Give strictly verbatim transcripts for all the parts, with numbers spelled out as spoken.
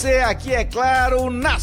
você aqui, é claro, na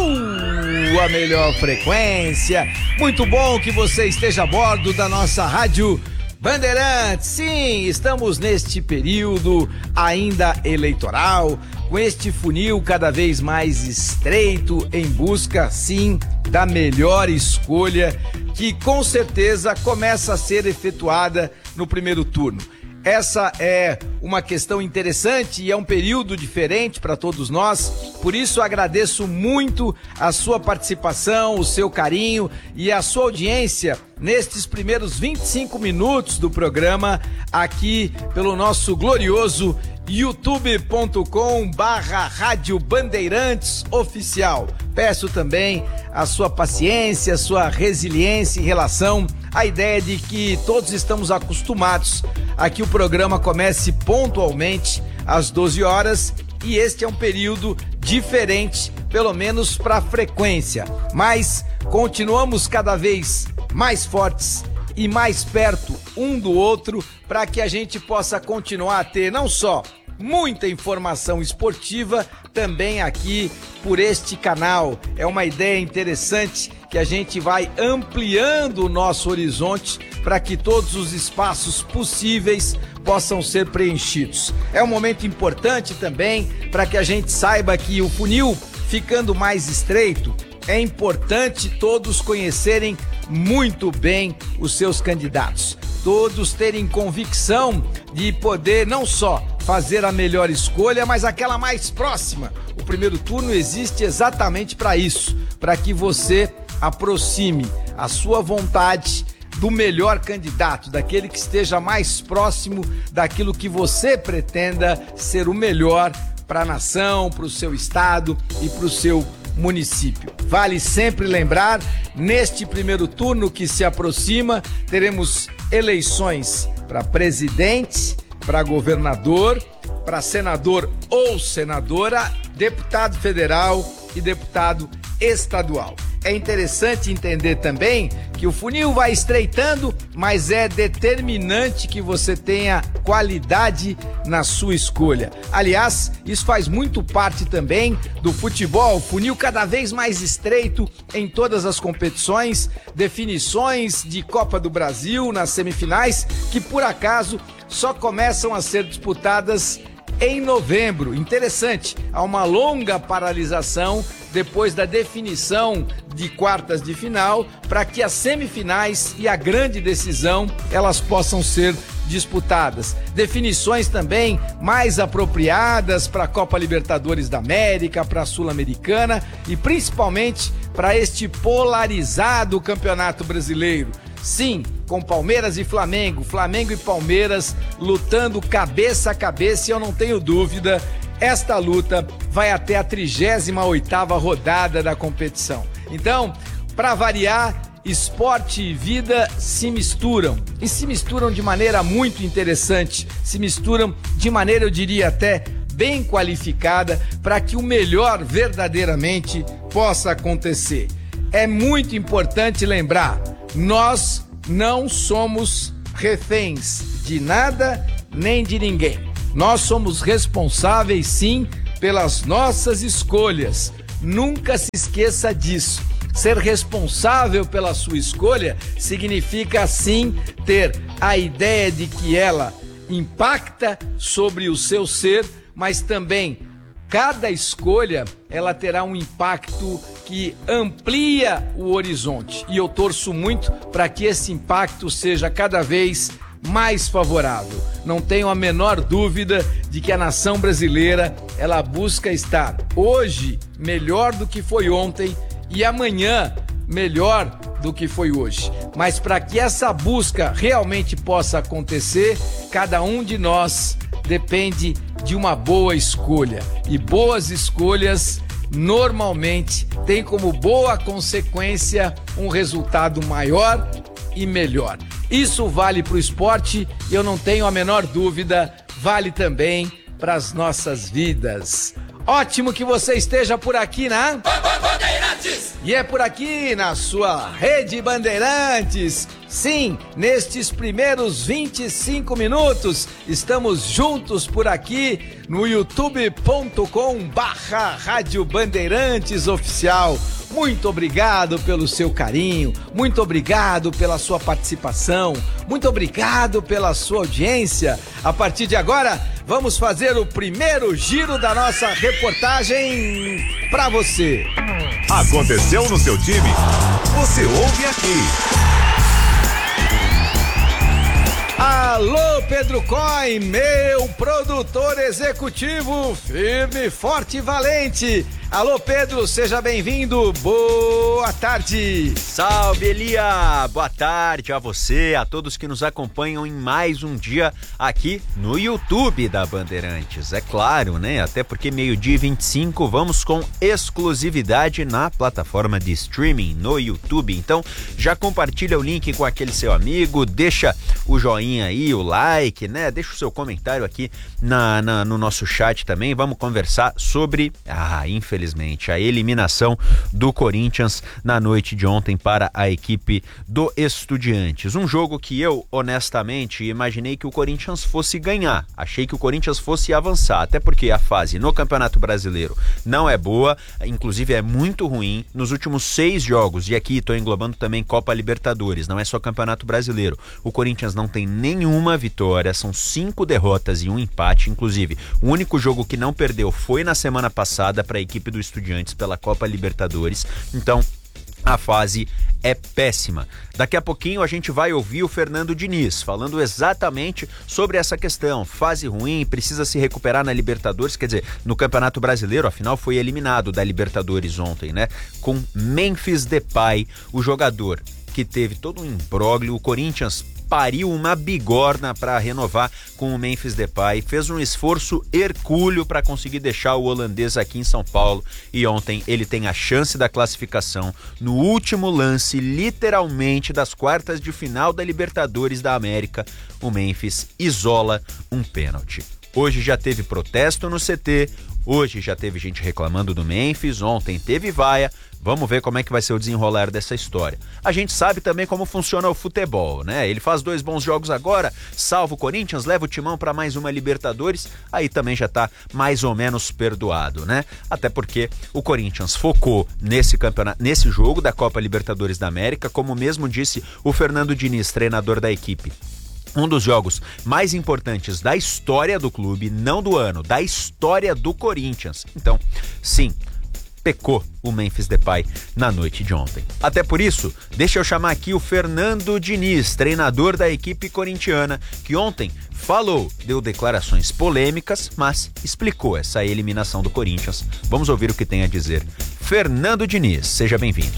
sua melhor frequência. Muito bom que você esteja a bordo da nossa Rádio Bandeirantes. Sim, estamos neste período ainda eleitoral, com este funil cada vez mais estreito, em busca, sim, da melhor escolha, que com certeza começa a ser efetuada no primeiro turno. Essa é uma questão interessante e é um período diferente para todos nós, por isso agradeço muito a sua participação, o seu carinho e a sua audiência nestes primeiros vinte e cinco minutos do programa aqui pelo nosso glorioso youtube ponto com barra Rádio Bandeirantes Oficial. Peço também a sua paciência, a sua resiliência em relação à ideia de que todos estamos acostumados a que o programa comece pontualmente às doze horas e este é um período diferente, pelo menos para a frequência, mas continuamos cada vez mais fortes e mais perto um do outro para que a gente possa continuar a ter não só muita informação esportiva também aqui por este canal. É uma ideia interessante que a gente vai ampliando o nosso horizonte para que todos os espaços possíveis possam ser preenchidos. É um momento importante também para que a gente saiba que o funil ficando mais estreito, é importante todos conhecerem muito bem os seus candidatos, todos terem convicção de poder não só fazer a melhor escolha, mas aquela mais próxima. O primeiro turno existe exatamente para isso, para que você aproxime a sua vontade do melhor candidato, daquele que esteja mais próximo daquilo que você pretenda ser o melhor para a nação, para o seu estado e para o seu município. Vale sempre lembrar, neste primeiro turno que se aproxima, teremos eleições para presidente, para governador, para senador ou senadora, deputado federal e deputado estadual. É interessante entender também que o funil vai estreitando, mas é determinante que você tenha qualidade na sua escolha. Aliás, isso faz muito parte também do futebol, funil cada vez mais estreito em todas as competições, definições de Copa do Brasil nas semifinais, que por acaso só começam a ser disputadas em novembro. Interessante, há uma longa paralisação depois da definição de quartas de final para que as semifinais e a grande decisão elas possam ser disputadas. Definições também mais apropriadas para a Copa Libertadores da América, para a Sul-Americana e principalmente para este polarizado Campeonato Brasileiro. Sim, com Palmeiras e Flamengo, Flamengo e Palmeiras lutando cabeça a cabeça e eu não tenho dúvida, esta luta vai até a trigésima oitava rodada da competição. Então, para variar, esporte e vida se misturam e se misturam de maneira muito interessante, se misturam de maneira, eu diria até, bem qualificada para que o melhor verdadeiramente possa acontecer. É muito importante lembrar, nós não somos reféns de nada nem de ninguém. Nós somos responsáveis, sim, pelas nossas escolhas. Nunca se esqueça disso. Ser responsável pela sua escolha significa, sim, ter a ideia de que ela impacta sobre o seu ser, mas também cada escolha ela terá um impacto que amplia o horizonte e eu torço muito para que esse impacto seja cada vez mais favorável. Não tenho a menor dúvida de que a nação brasileira ela busca estar hoje melhor do que foi ontem e amanhã melhor do que foi hoje. Mas para que essa busca realmente possa acontecer, cada um de nós depende de uma boa escolha. E boas escolhas normalmente têm como boa consequência um resultado maior e melhor. Isso vale para o esporte e eu não tenho a menor dúvida, vale também para as nossas vidas. Ótimo que você esteja por aqui na Bandeirantes! E é por aqui na sua Rede Bandeirantes. Sim, nestes primeiros vinte e cinco minutos, estamos juntos por aqui no youtube ponto com barra Rádio Bandeirantes Oficial. Muito obrigado pelo seu carinho, muito obrigado pela sua participação, muito obrigado pela sua audiência. A partir de agora, vamos fazer o primeiro giro da nossa reportagem para você. Aconteceu no seu time? Você ouve aqui. Alô, Pedro Coy, meu produtor executivo, firme, forte e valente. Alô, Pedro, seja bem-vindo, boa tarde. Salve, Elia, boa tarde a você, a todos que nos acompanham em mais um dia aqui no YouTube da Bandeirantes. É claro, né, até porque meio-dia e vinte e cinco vamos com exclusividade na plataforma de streaming no YouTube. Então, já compartilha o link com aquele seu amigo, deixa o joinha aí, o like, né, deixa o seu comentário aqui na, na, no nosso chat também. Vamos conversar sobre, ah, infelizmente, a eliminação do Corinthians na noite de ontem para a equipe do Estudiantes. Um jogo que eu, honestamente, imaginei que o Corinthians fosse ganhar. Achei que o Corinthians fosse avançar, até porque a fase no Campeonato Brasileiro não é boa, inclusive é muito ruim. Nos últimos seis jogos, e aqui estou englobando também Copa Libertadores, não é só Campeonato Brasileiro, o Corinthians não tem nenhuma vitória, são cinco derrotas e um empate. Inclusive, o único jogo que não perdeu foi na semana passada para a equipe do Estudiantes pela Copa Libertadores. Então, a fase é péssima. Daqui a pouquinho a gente vai ouvir o Fernando Diniz falando exatamente sobre essa questão. Fase ruim, precisa se recuperar na Libertadores, quer dizer, no Campeonato Brasileiro, afinal foi eliminado da Libertadores ontem, né? Com Memphis Depay, o jogador que teve todo um imbróglio. O Corinthians pariu uma bigorna para renovar com o Memphis Depay, fez um esforço hercúleo para conseguir deixar o holandês aqui em São Paulo, e ontem ele tem a chance da classificação no último lance, literalmente, das quartas de final da Libertadores da América. O Memphis isola um pênalti. Hoje já teve protesto no C T, hoje já teve gente reclamando do Memphis, ontem teve vaia. Vamos ver como é que vai ser o desenrolar dessa história. A gente sabe também como funciona o futebol, né? Ele faz dois bons jogos agora, salva o Corinthians, leva o Timão para mais uma Libertadores, aí também já tá mais ou menos perdoado, né? Até porque o Corinthians focou nesse campeonato, nesse jogo da Copa Libertadores da América, como mesmo disse o Fernando Diniz, treinador da equipe. Um dos jogos mais importantes da história do clube, não do ano, da história do Corinthians. Então, sim, pecou o Memphis Depay na noite de ontem. Até por isso, deixa eu chamar aqui o Fernando Diniz, treinador da equipe corintiana, que ontem falou, deu declarações polêmicas, mas explicou essa eliminação do Corinthians. Vamos ouvir o que tem a dizer. Fernando Diniz, seja bem-vindo.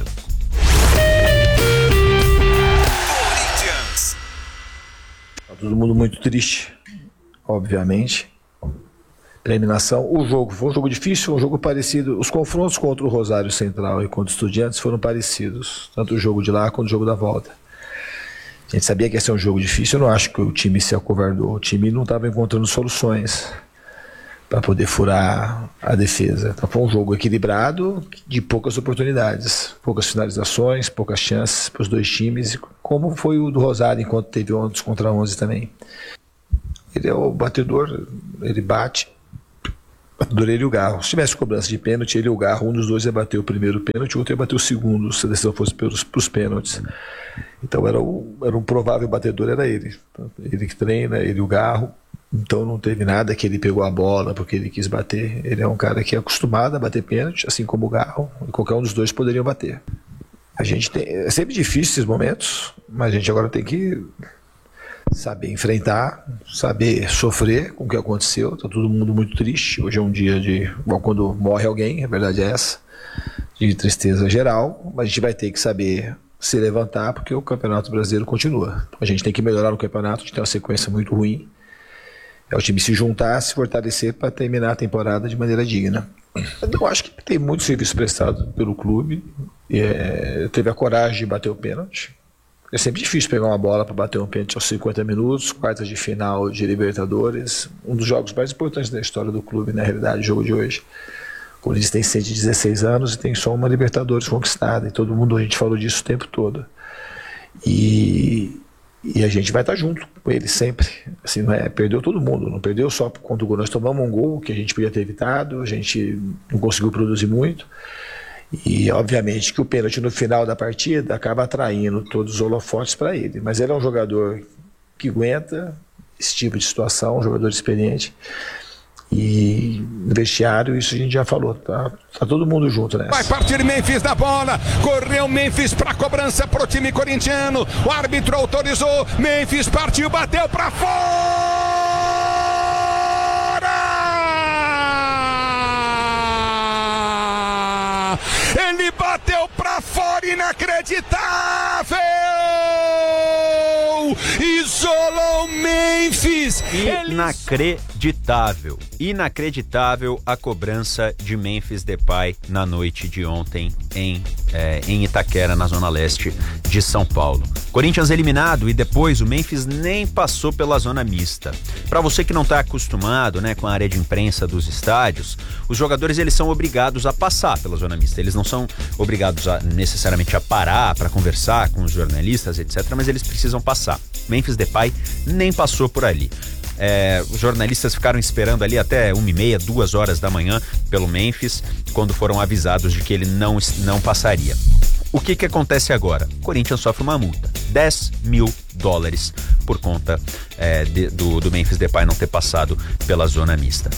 Tá todo mundo muito triste, obviamente. Eliminação. O jogo foi um jogo difícil, um jogo parecido. Os confrontos contra o Rosário Central e contra os Estudiantes foram parecidos, tanto o jogo de lá quanto o jogo da volta. A gente sabia que ia ser um jogo difícil. Eu não acho que o time se acovardou. O time não estava encontrando soluções para poder furar a defesa. Então foi um jogo equilibrado, de poucas oportunidades, poucas finalizações, poucas chances para os dois times, como foi o do Rosário, enquanto teve onze contra onze também. Ele é o batedor, ele bate. Batedor ele e o Garro. Se tivesse cobrança de pênalti, ele e o Garro, um dos dois ia bater o primeiro pênalti, o outro ia bater o segundo, se a decisão fosse para os pênaltis. Então era, o, era um provável batedor, era ele. Ele que treina, ele e o Garro. Então não teve nada que ele pegou a bola porque ele quis bater. Ele é um cara que é acostumado a bater pênalti, assim como o Garro, e qualquer um dos dois poderiam bater. A gente tem, é sempre difícil esses momentos, mas a gente agora tem que saber enfrentar, saber sofrer com o que aconteceu. Está todo mundo muito triste. Hoje é um dia de, igual quando morre alguém, a verdade é essa, de tristeza geral, mas a gente vai ter que saber se levantar, porque o Campeonato Brasileiro continua. A gente tem que melhorar no campeonato, a gente tem uma sequência muito ruim. É o time se juntar, se fortalecer para terminar a temporada de maneira digna. Eu acho que tem muito serviço prestado pelo clube. É, teve a coragem de bater o pênalti. É sempre difícil pegar uma bola para bater um pênalti aos cinquenta minutos, quartas de final de Libertadores, um dos jogos mais importantes da história do clube, na realidade, o jogo de hoje. O Corinthians tem cento e dezesseis anos e tem só uma Libertadores conquistada, e todo mundo, a gente falou disso o tempo todo. E, e a gente vai estar junto com ele sempre. Assim, não é, perdeu todo mundo, não perdeu só contra o gol. Nós tomamos um gol que a gente podia ter evitado, a gente não conseguiu produzir muito. E obviamente que o pênalti no final da partida acaba atraindo todos os holofotes para ele. Mas ele é um jogador que aguenta esse tipo de situação, um jogador experiente. E no vestiário, isso a gente já falou, tá, tá todo mundo junto nessa. Vai partir Memphis da bola, correu Memphis pra cobrança pro time corintiano, o árbitro autorizou, Memphis partiu, bateu pra fora! Ele bateu pra fora, inacreditável! Isolou Memphis! Inacreditável, inacreditável a cobrança de Memphis Depay na noite de ontem em, é, em Itaquera, na zona leste de São Paulo. Corinthians eliminado e depois o Memphis nem passou pela zona mista. Para você que não está acostumado, né, com a área de imprensa dos estádios, os jogadores eles são obrigados a passar pela zona mista. Eles não são obrigados a, necessariamente a parar para conversar com os jornalistas, etcétera, mas eles precisam passar. Memphis Depay nem passou por ali. É, os jornalistas ficaram esperando ali até uma e meia, duas horas da manhã pelo Memphis, quando foram avisados de que ele não, não passaria. O que que acontece agora? O Corinthians sofre uma multa, dez mil dólares por conta é, de, do, do Memphis Depay não ter passado pela zona mista.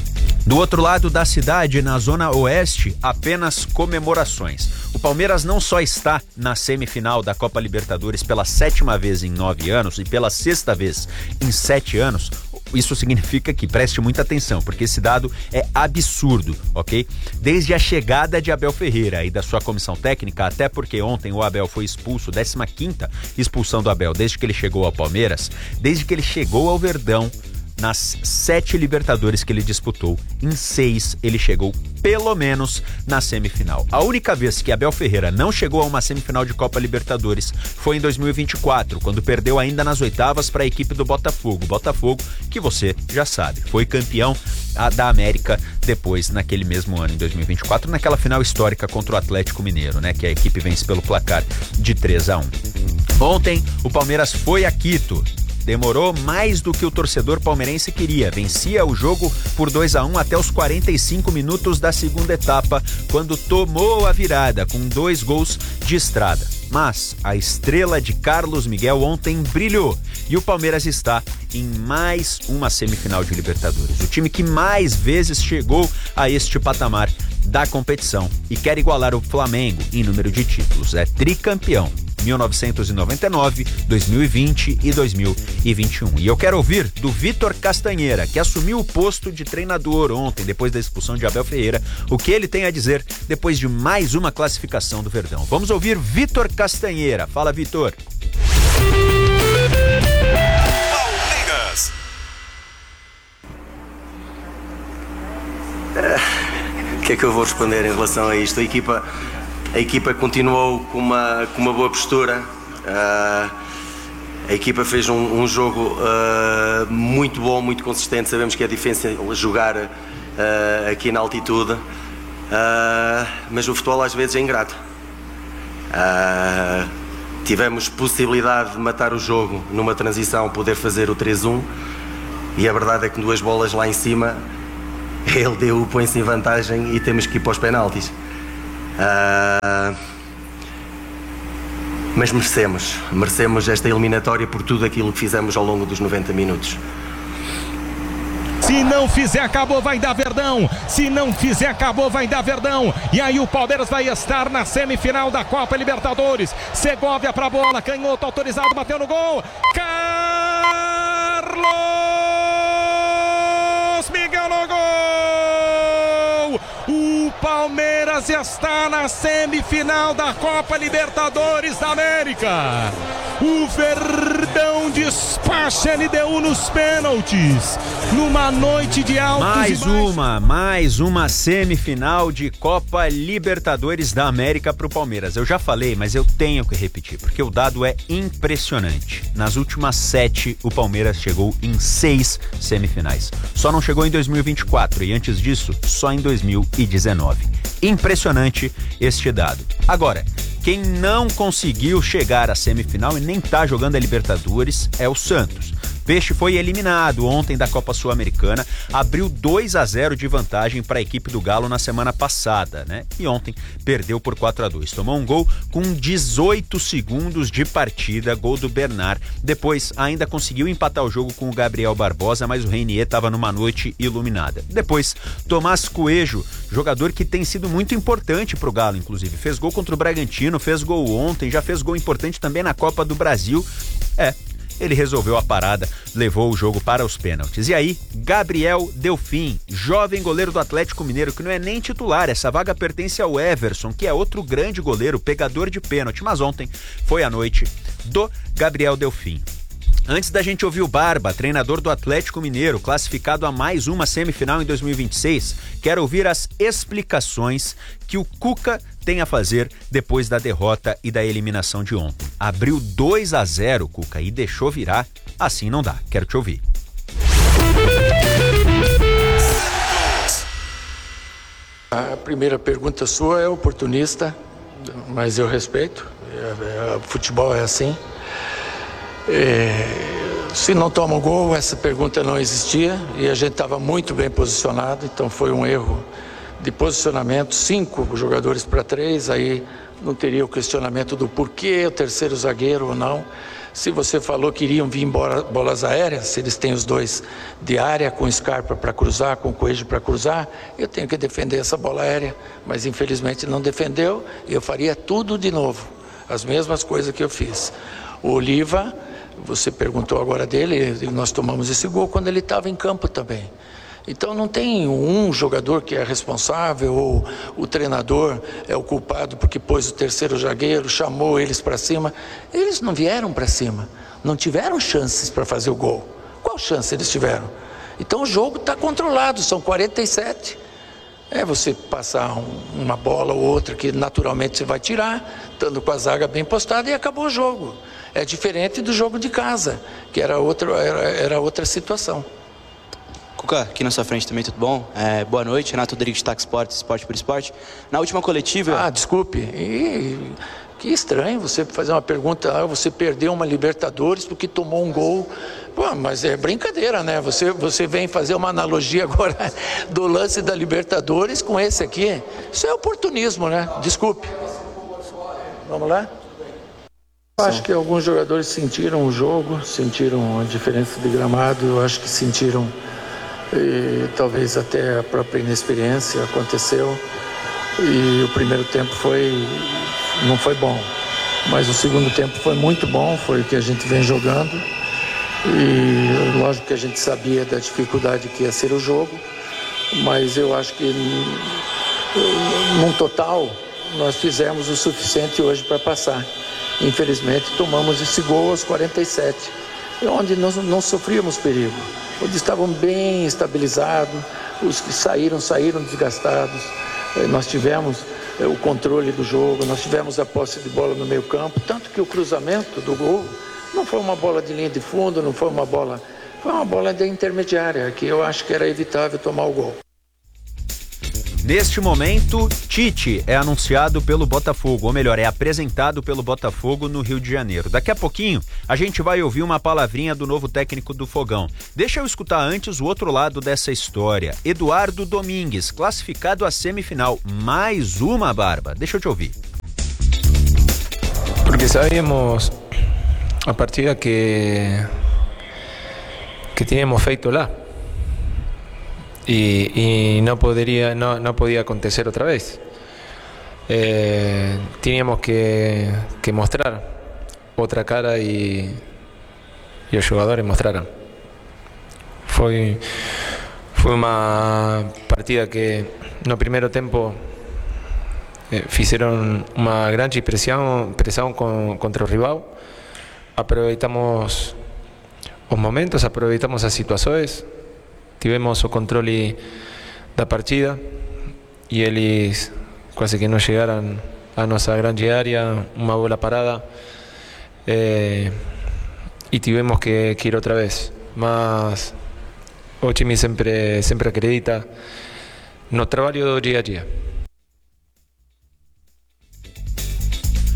Do outro lado da cidade, na zona oeste, apenas comemorações. O Palmeiras não só está na semifinal da Copa Libertadores pela sétima vez em nove anos e pela sexta vez em sete anos, isso significa que preste muita atenção, porque esse dado é absurdo, ok? Desde a chegada de Abel Ferreira e da sua comissão técnica, até porque ontem o Abel foi expulso, décima quinta expulsão do Abel desde que ele chegou ao Palmeiras, desde que ele chegou ao Verdão, nas sete Libertadores que ele disputou, em seis ele chegou pelo menos na semifinal. A única vez que Abel Ferreira não chegou a uma semifinal de Copa Libertadores foi em dois mil e vinte e quatro, quando perdeu ainda nas oitavas para a equipe do Botafogo. Botafogo, que você já sabe, foi campeão da América depois, naquele mesmo ano, em dois mil e vinte e quatro, naquela final histórica contra o Atlético Mineiro, né, que a equipe vence pelo placar de três a um. Ontem, o Palmeiras foi a Quito. Demorou mais do que o torcedor palmeirense queria. Vencia o jogo por dois a um até os quarenta e cinco minutos da segunda etapa, quando tomou a virada com dois gols de Estrada. Mas a estrela de Carlos Miguel ontem brilhou e o Palmeiras está em mais uma semifinal de Libertadores. O time que mais vezes chegou a este patamar da competição e quer igualar o Flamengo em número de títulos. É tricampeão. mil novecentos e noventa e nove, dois mil e vinte e dois mil e vinte e um. E eu quero ouvir do Vitor Castanheira, que assumiu o posto de treinador ontem, depois da expulsão de Abel Ferreira, o que ele tem a dizer depois de mais uma classificação do Verdão. Vamos ouvir Vitor Castanheira. Fala, Vitor. Palmeiras. O que é que eu vou responder em relação a isto? A equipa... A equipa continuou com uma, com uma boa postura, uh, a equipa fez um, um jogo uh, muito bom, muito consistente. Sabemos que é difícil jogar uh, aqui na altitude, uh, mas o futebol às vezes é ingrato. Uh, tivemos possibilidade de matar o jogo numa transição, poder fazer o três a um, e a verdade é que duas bolas lá em cima, ele deu, põe-se em vantagem e temos que ir para os penaltis. Uh, mas merecemos, merecemos esta eliminatória por tudo aquilo que fizemos ao longo dos noventa minutos. Se não fizer, acabou, vai dar Verdão. Se não fizer, acabou, vai dar Verdão. E aí o Palmeiras vai estar na semifinal da Copa Libertadores. Segovia pra bola, canhoto autorizado, bateu no gol. Carlos Miguel no gol. O Palmeiras está na semifinal da Copa Libertadores da América. O Verdão despacha L D U nos pênaltis. Numa noite de altos mais e baixos. uma, mais uma semifinal de Copa Libertadores da América para o Palmeiras. Eu já falei, mas eu tenho que repetir, porque o dado é impressionante. Nas últimas sete, o Palmeiras chegou em seis semifinais. Só não chegou em dois mil e vinte e quatro e antes disso, só em dois mil e dezenove. Impressionante este dado. Agora, Quem não conseguiu chegar à semifinal e nem tá jogando a Libertadores é o Santos. Peixe foi eliminado ontem da Copa Sul-Americana, abriu dois a zero de vantagem para a equipe do Galo na semana passada, né? E ontem perdeu por quatro a dois. Tomou um gol com dezoito segundos de partida, gol do Bernard. Depois ainda conseguiu empatar o jogo com o Gabriel Barbosa, mas o Reinier estava numa noite iluminada. Depois, Tomás Coelho, jogador que tem sido muito importante para o Galo, inclusive. Fez gol contra o Bragantino, fez gol ontem, já fez gol importante também na Copa do Brasil. É... Ele resolveu a parada, levou o jogo para os pênaltis. E aí, Gabriel Delfim, jovem goleiro do Atlético Mineiro, que não é nem titular, essa vaga pertence ao Everson, que é outro grande goleiro, pegador de pênalti, mas ontem foi a noite do Gabriel Delfim. Antes da gente ouvir o Barba, treinador do Atlético Mineiro, classificado a mais uma semifinal em dois mil e vinte e seis, quero ouvir as explicações que o Cuca tem a fazer depois da derrota e da eliminação de ontem. Abriu dois a zero, Cuca, e deixou virar. Assim não dá. Quero te ouvir. A primeira pergunta sua é oportunista, mas eu respeito. É, é, futebol é assim. É, se não toma um gol, essa pergunta não existia e a gente estava muito bem posicionado, então foi um erro de posicionamento, cinco jogadores para três, aí não teria o questionamento do porquê, o terceiro zagueiro ou não. Se você falou que iriam vir bolas aéreas, se eles têm os dois de área, com Scarpa para cruzar, com Coelho para cruzar, eu tenho que defender essa bola aérea, mas infelizmente não defendeu e eu faria tudo de novo, as mesmas coisas que eu fiz. O Oliva, você perguntou agora dele, nós tomamos esse gol quando ele estava em campo também. Então não tem um jogador que é responsável ou o treinador é o culpado porque pôs o terceiro zagueiro, chamou eles para cima. Eles não vieram para cima, não tiveram chances para fazer o gol. Qual chance eles tiveram? Então o jogo está controlado, são quarenta e sete. É você passar um, uma bola ou outra que naturalmente você vai tirar, estando com a zaga bem postada e acabou o jogo. É diferente do jogo de casa, que era outra, era, era outra situação. Cuca, aqui na sua frente também, tudo bom? É, boa noite, Renato Rodrigues, Tax Esporte, Esporte por Esporte. Na última coletiva... Ah, desculpe, e, que estranho você fazer uma pergunta, ah, você perdeu uma Libertadores porque tomou um gol. Pô, mas é brincadeira, né? Você, você vem fazer uma analogia agora do lance da Libertadores com esse aqui. Isso é oportunismo, né? Desculpe. Vamos lá? Eu acho que alguns jogadores sentiram o jogo, sentiram a diferença de gramado, eu acho que sentiram e talvez até a própria inexperiência aconteceu e o primeiro tempo foi, não foi bom, mas o segundo tempo foi muito bom, foi o que a gente vem jogando e lógico que a gente sabia da dificuldade que ia ser o jogo, mas eu acho que num total nós fizemos o suficiente hoje para passar. Infelizmente tomamos esse gol aos quarenta e sete, onde nós não sofríamos perigo, onde estavam bem estabilizados, os que saíram, saíram desgastados. Nós tivemos o controle do jogo, nós tivemos a posse de bola no meio campo, tanto que o cruzamento do gol não foi uma bola de linha de fundo, não foi uma bola, foi uma bola de intermediária, que eu acho que era evitável tomar o gol. Neste momento, Tite é anunciado pelo Botafogo, ou melhor, é apresentado pelo Botafogo no Rio de Janeiro. Daqui a pouquinho, a gente vai ouvir uma palavrinha do novo técnico do Fogão. Deixa eu escutar antes o outro lado dessa história. Eduardo Domingues, classificado à semifinal. Mais uma, Barba. Deixa eu te ouvir. Porque sabíamos a partida que, que tínhamos feito lá. Y, y no, podría, no, no podía acontecer otra vez. Eh, teníamos que, que mostrar otra cara y, y los jugadores mostraron. Fue, fue una partida que no primeiro tempo eh, fizeram uma grande pressão, pressão con, contra o rival. Aproveitamos os momentos, aproveitamos as situações. Tivemos o controle da partida e eles quase que não chegaram à nossa grande área, uma bola parada eh, e tivemos que, que ir outra vez. Mas o time sempre, sempre acredita no trabalho do dia a dia.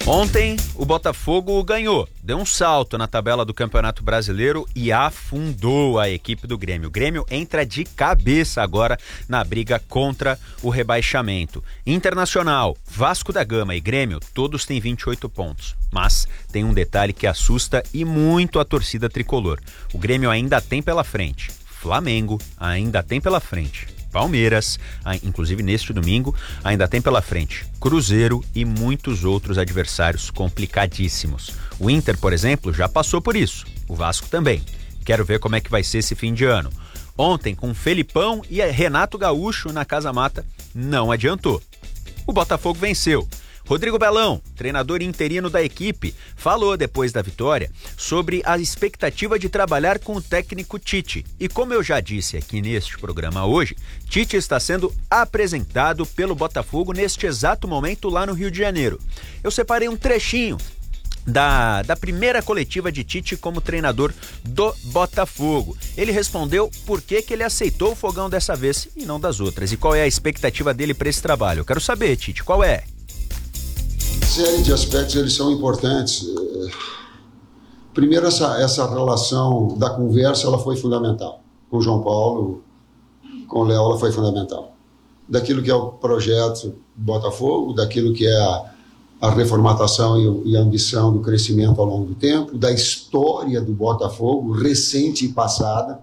Ontem o Botafogo ganhou, deu um salto na tabela do Campeonato Brasileiro e afundou a equipe do Grêmio. O Grêmio entra de cabeça agora na briga contra o rebaixamento. Internacional, Vasco da Gama e Grêmio, todos têm vinte e oito pontos. Mas tem um detalhe que assusta e muito a torcida tricolor. O Grêmio ainda tem pela frente Flamengo, ainda tem pela frente Palmeiras, inclusive neste domingo, ainda tem pela frente Cruzeiro e muitos outros adversários complicadíssimos. O Inter, por exemplo, já passou por isso. O Vasco também. Quero ver como é que vai ser esse fim de ano. Ontem, com Felipão e Renato Gaúcho na Casa Mata, não adiantou. O Botafogo venceu. Rodrigo Belão, treinador interino da equipe, falou depois da vitória sobre a expectativa de trabalhar com o técnico Tite. E como eu já disse aqui neste programa hoje, Tite está sendo apresentado pelo Botafogo neste exato momento lá no Rio de Janeiro. Eu separei um trechinho Da, da primeira coletiva de Tite como treinador do Botafogo. Ele respondeu por que, que ele aceitou o Fogão dessa vez e não das outras. E qual é a expectativa dele para esse trabalho? Eu quero saber, Tite, qual é? Série de aspectos, eles são importantes. Primeiro, essa, essa relação da conversa, ela foi fundamental. Com o João Paulo, com o Léo, ela foi fundamental. Daquilo que é o projeto Botafogo, daquilo que é a, a reformatação e, e a ambição do crescimento ao longo do tempo, da história do Botafogo, recente e passada,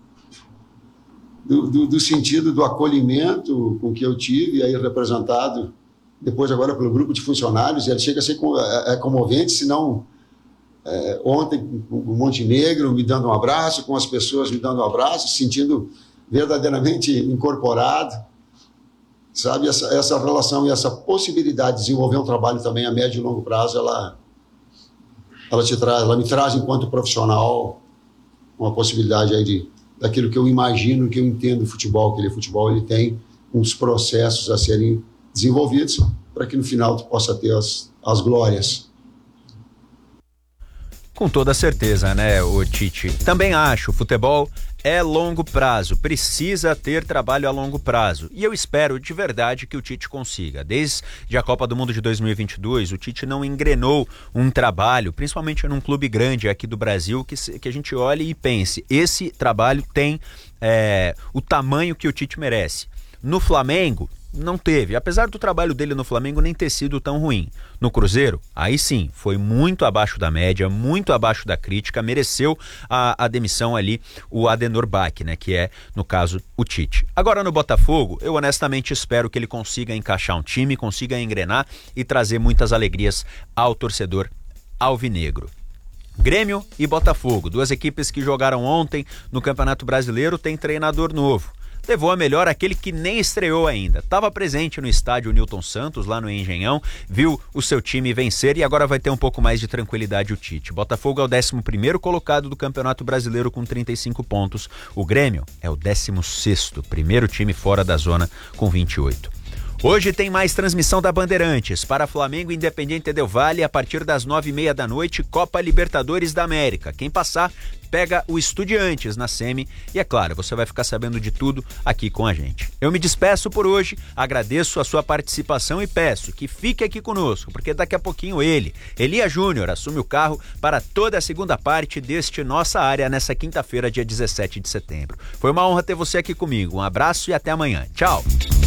do, do, do sentido do acolhimento com que eu tive, aí representado depois agora pelo grupo de funcionários. Ele chega a ser é, é comovente, se não é, ontem o Montenegro me dando um abraço, com as pessoas me dando um abraço, sentindo verdadeiramente incorporado, sabe, essa, essa relação e essa possibilidade de desenvolver um trabalho também a médio e longo prazo, ela, ela, te traz, ela me traz enquanto profissional uma possibilidade aí de, daquilo que eu imagino, que eu entendo do futebol, que ele futebol ele tem uns processos a serem desenvolvidos para que no final tu possa ter as, as glórias. Com toda certeza, né, o Tite? Também acho, o futebol é longo prazo, precisa ter trabalho a longo prazo. E eu espero de verdade que o Tite consiga. Desde a Copa do Mundo de dois mil e vinte e dois, o Tite não engrenou um trabalho, principalmente num clube grande aqui do Brasil, que, que a gente olhe e pense, esse trabalho tem é, o tamanho que o Tite merece. No Flamengo, não teve, apesar do trabalho dele no Flamengo nem ter sido tão ruim. No Cruzeiro, aí sim, foi muito abaixo da média, muito abaixo da crítica, mereceu a, a demissão ali o Adenor Bach, né, que é, no caso, o Tite. Agora no Botafogo, eu honestamente espero que ele consiga encaixar um time, consiga engrenar e trazer muitas alegrias ao torcedor alvinegro. Grêmio e Botafogo, duas equipes que jogaram ontem no Campeonato Brasileiro, têm treinador novo. Levou a melhor aquele que nem estreou ainda. Estava presente no estádio Newton Santos, lá no Engenhão, viu o seu time vencer e agora vai ter um pouco mais de tranquilidade o Tite. Botafogo é o décimo primeiro colocado do Campeonato Brasileiro com trinta e cinco pontos. O Grêmio é o décimo sexto, primeiro time fora da zona com vinte e oito. Hoje tem mais transmissão da Bandeirantes para Flamengo e Independiente Del Valle a partir das nove e meia da noite, Copa Libertadores da América. Quem passar, pega o Estudiantes na semi e, é claro, você vai ficar sabendo de tudo aqui com a gente. Eu me despeço por hoje, agradeço a sua participação e peço que fique aqui conosco, porque daqui a pouquinho ele, Elia Júnior, assume o carro para toda a segunda parte deste Nossa Área nessa quinta-feira, dia dezessete de setembro. Foi uma honra ter você aqui comigo. Um abraço e até amanhã. Tchau!